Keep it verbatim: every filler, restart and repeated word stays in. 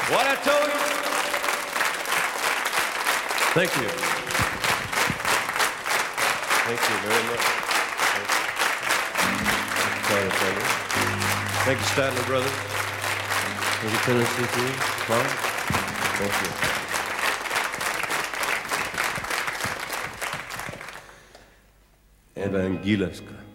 What I told you? Thank you. Thank you very much. Thank you, Sorry, Thank you, Statler Brothers. Thank you, Tennessee Team. Come on. Thank you. Evangelska.